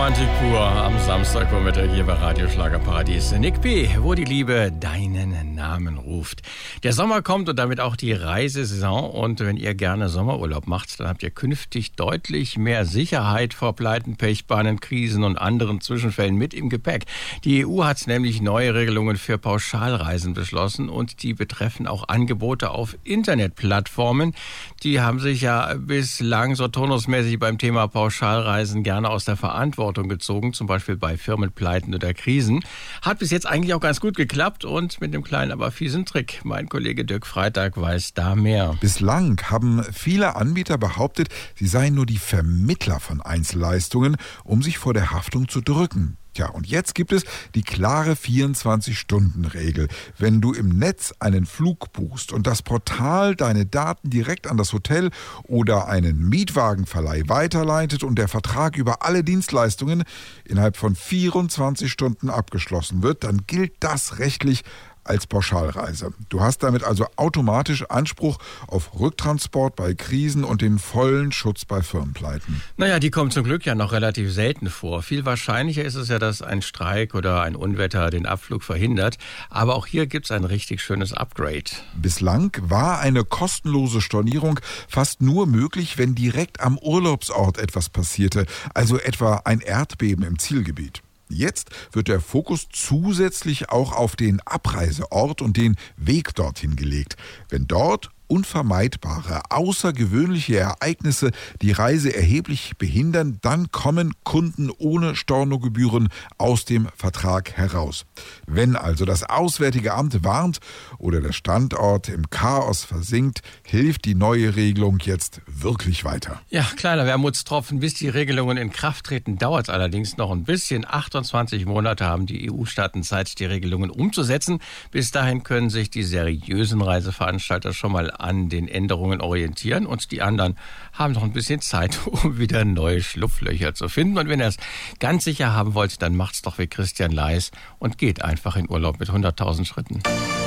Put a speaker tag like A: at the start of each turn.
A: Romantik pur am Samstagvormittag hier bei Radio Schlagerparadies. Nick P., wo die Liebe deinen Namen ruft. Der Sommer kommt und damit auch die Reisesaison. Und wenn ihr gerne Sommerurlaub macht, dann habt ihr künftig deutlich mehr Sicherheit vor Pleiten, Pechbahnen, Krisen und anderen Zwischenfällen mit im Gepäck. Die EU hat nämlich neue Regelungen für Pauschalreisen beschlossen und die betreffen auch Angebote auf Internetplattformen. Die haben sich ja bislang so turnusmäßig beim Thema Pauschalreisen gerne aus der Verantwortung gezogen, zum Beispiel bei Firmenpleiten oder Krisen. Hat bis jetzt eigentlich auch ganz gut geklappt und mit dem kleinen, aber fiesen Trick. Mein Kollege Dirk Freitag weiß da mehr.
B: Bislang haben viele Anbieter behauptet, sie seien nur die Vermittler von Einzelleistungen, um sich vor der Haftung zu drücken. Tja, und jetzt gibt es die klare 24-Stunden-Regel. Wenn du im Netz einen Flug buchst und das Portal deine Daten direkt an das Hotel oder einen Mietwagenverleih weiterleitet und der Vertrag über alle Dienstleistungen innerhalb von 24 Stunden abgeschlossen wird, dann gilt das rechtlich als Pauschalreise. Du hast damit also automatisch Anspruch auf Rücktransport bei Krisen und den vollen Schutz bei Firmenpleiten.
A: Naja, die kommen zum Glück ja noch relativ selten vor. Viel wahrscheinlicher ist es ja, dass ein Streik oder ein Unwetter den Abflug verhindert. Aber auch hier gibt's ein richtig schönes Upgrade.
B: Bislang war eine kostenlose Stornierung fast nur möglich, wenn direkt am Urlaubsort etwas passierte, also etwa ein Erdbeben im Zielgebiet. Jetzt wird der Fokus zusätzlich auch auf den Abreiseort und den Weg dorthin gelegt. Wenn dort unvermeidbare, außergewöhnliche Ereignisse die Reise erheblich behindern, dann kommen Kunden ohne Stornogebühren aus dem Vertrag heraus. Wenn also das Auswärtige Amt warnt oder der Standort im Chaos versinkt, hilft die neue Regelung jetzt wirklich weiter.
A: Ja, kleiner Wermutstropfen. Bis die Regelungen in Kraft treten, dauert es allerdings noch ein bisschen. 28 Monate haben die EU-Staaten Zeit, die Regelungen umzusetzen. Bis dahin können sich die seriösen Reiseveranstalter schon mal an den Änderungen orientieren und die anderen haben noch ein bisschen Zeit, um wieder neue Schlupflöcher zu finden. Und wenn ihr es ganz sicher haben wollt, dann macht's doch wie Christian Leis und geht einfach in Urlaub mit 100.000 Schritten.